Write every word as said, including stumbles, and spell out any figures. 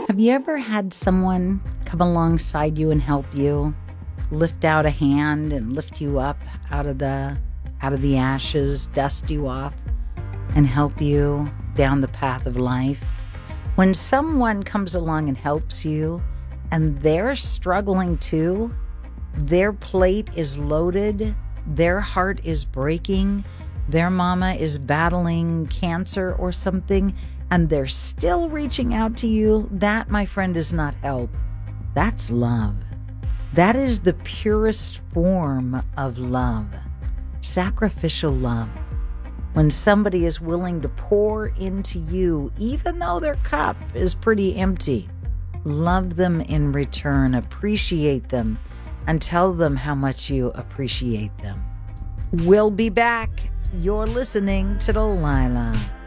Have you ever had someone come alongside you and help you, lift out a hand and lift you up out of the out of the ashes, dust you off, and help you down the path of life? When someone comes along and helps you and they're struggling too, their plate is loaded, their heart is breaking, their mama is battling cancer or something, and they're still reaching out to you, that, my friend, is not help. That's love. That is the purest form of love. Sacrificial love. When somebody is willing to pour into you, even though their cup is pretty empty, love them in return, appreciate them, and tell them how much you appreciate them. We'll be back. You're listening to Delilah.